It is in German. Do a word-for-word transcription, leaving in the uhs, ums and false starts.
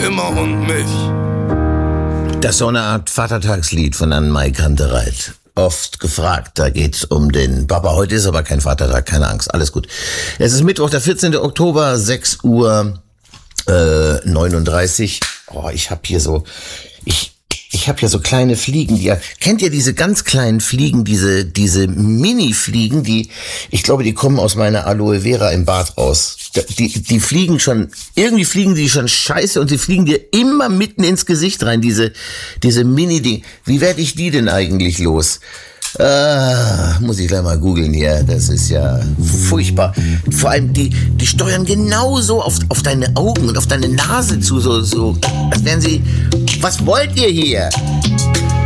immer und mich. Das ist so eine Art Vatertagslied von Anne-Mai Kantereit. Oft gefragt, da geht's um den Papa. Heute ist aber kein Vatertag, keine Angst, alles gut. Es ist Mittwoch, der vierzehnte Oktober, sechs Uhr neununddreißig. Oh, ich hab hier so, ich Ich habe ja so kleine Fliegen, die, kennt ihr diese ganz kleinen Fliegen, diese diese Mini-Fliegen, die, ich glaube, die kommen aus meiner Aloe Vera im Bad raus. Die die fliegen schon, irgendwie fliegen die schon scheiße und sie fliegen dir immer mitten ins Gesicht rein, diese diese Mini-Ding. Wie werde ich die denn eigentlich los? Ah, muss ich gleich mal googeln hier. Das ist ja furchtbar. Vor allem, die, die steuern genauso auf, auf deine Augen und auf deine Nase zu, so, so, als wären sie, was wollt ihr hier?